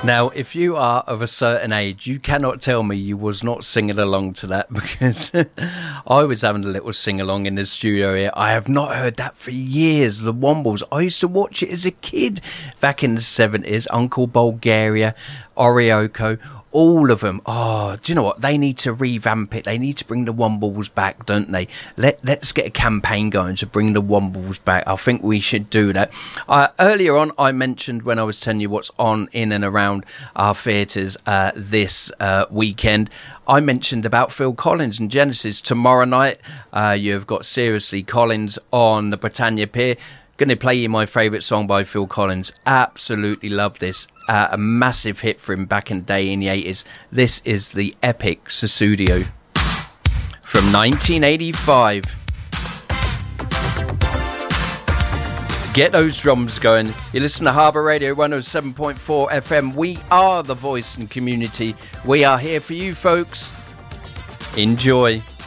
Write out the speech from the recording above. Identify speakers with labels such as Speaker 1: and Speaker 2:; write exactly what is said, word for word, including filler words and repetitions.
Speaker 1: Now, if you are of a certain age, you cannot tell me you was not singing along to that, because I was having a little sing-along in the studio here. I have not heard that for years, the Wombles. I used to watch it as a kid back in the seventies. Uncle Bulgaria, Orioko, all of them. Oh, do you know what? They need to revamp it. They need to bring the Wombles back, don't they? Let, let's get a campaign going to bring the Wombles back. I think we should do that. Uh, earlier on, I mentioned when I was telling you what's on in and around our theatres uh, this uh, weekend, I mentioned about Phil Collins and Genesis. Tomorrow night, uh, you've got Seriously Collins on the Britannia Pier. Going to play you my favourite song by Phil Collins. Absolutely love this. Uh, a massive hit for him back in the day in the eighties. This is the epic Sussudio from nineteen eighty-five. Get those drums going. You listen to Harbour Radio one oh seven point four F M. We are the voice and community. We are here for you, folks. Enjoy.